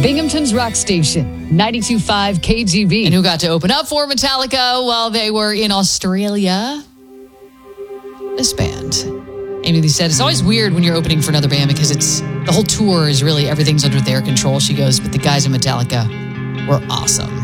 Binghamton's Rock Station, 92.5 KGB. And who got to open up for Metallica while they were in Australia? This band. Amy Lee said, it's always weird when you're opening for another band because the whole tour is really, everything's under their control. She goes, but the guys in Metallica were awesome.